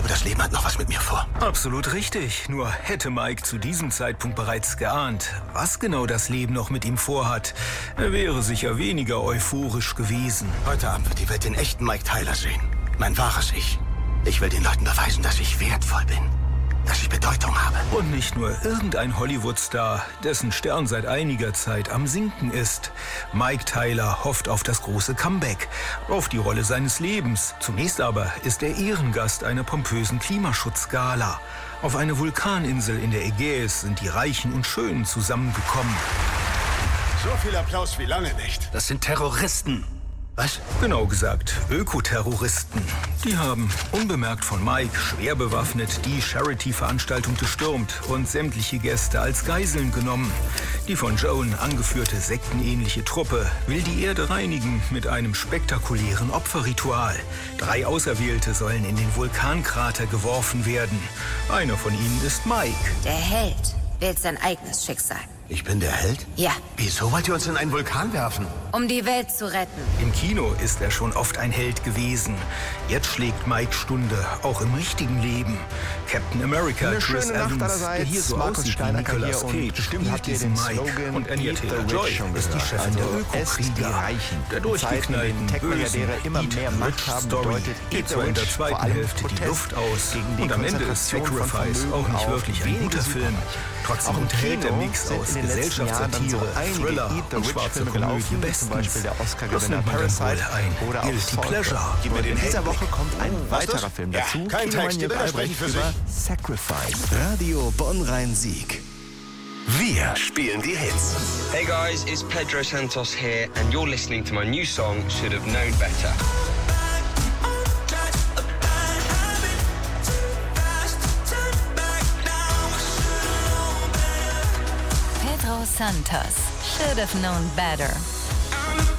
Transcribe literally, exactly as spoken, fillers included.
glaube, das Leben hat noch was mit mir vor. Absolut richtig. Nur hätte Mike zu diesem Zeitpunkt bereits geahnt, was genau das Leben noch mit ihm vorhat, er wäre sicher weniger euphorisch gewesen. Heute Abend wird die Welt den echten Mike Tyler sehen. Mein wahres Ich. Ich will den Leuten beweisen, dass ich wertvoll bin. Dass ich Bedeutung habe. Und nicht nur irgendein Hollywood-Star, dessen Stern seit einiger Zeit am Sinken ist. Mike Tyler hofft auf das große Comeback, auf die Rolle seines Lebens. Zunächst aber ist er Ehrengast einer pompösen Klimaschutzgala. Auf einer Vulkaninsel in der Ägäis sind die Reichen und Schönen zusammengekommen. So viel Applaus wie lange nicht. Das sind Terroristen. Was? Genau gesagt, Ökoterroristen. Die haben, unbemerkt von Mike, schwer bewaffnet die Charity-Veranstaltung gestürmt und sämtliche Gäste als Geiseln genommen. Die von Joan angeführte sektenähnliche Truppe will die Erde reinigen mit einem spektakulären Opferritual. Drei Auserwählte sollen in den Vulkankrater geworfen werden. Einer von ihnen ist Mike. Der Held wählt sein eigenes Schicksal. Ich bin der Held? Ja. Wieso wollt ihr uns in einen Vulkan werfen? Um die Welt zu retten. Im Kino ist er schon oft ein Held gewesen. Jetzt schlägt Mike Stunde, auch im richtigen Leben. Captain America, Eine Chris schöne Nacht Evans, der hier so Markus aussieht wie Steinacker Nicolas hier und Cage, bestimmt spielt habt ihr diesen den Mike. Slogan Und Anya Eat the Taylor-Joy Rich schon ist die gehört. Chefin der Also esst die Öko-Krieger. Reichen. Der In Zeiten, in durchgeknallten, denen Tech-Milliardäre bösen immer Eat mehr the Macht Rich haben, Story bedeutet geht Eat the so in der Rich vor zweiten allem Hälfte die Protest Luft aus. gegen die Und am Ende ist Konzentration von Sacrifice auch Vermögen nicht auf wirklich ein wenige guter Film. Superreiche. Trotzdem Auch im unterhält der Kino Mix sind aus in den letzten Jahren dann so Gesellschaftssatire, einige Thriller Eat the und Rich schwarze Filme Komödie gelaufen, bestens. zum Beispiel der Das Oscar-Gewinner nennt man dann wohl Parasite ein oder auch Guilty Falcon. Pleasure. Gib mir den In dieser Heldenblick. Woche kommt ein Oh, was weiterer los? Film Ja, dazu. kein Kino Text, die Manuel Bilder Albrecht sprechen für über sich. Sacrifice. Radio Bonn-Rhein-Sieg. Wir spielen die Hits. Hey guys, it's Pedro Santos here, and you're listening to my new song, Should Have Known Better. Pedro Santos, Should Have Known Better.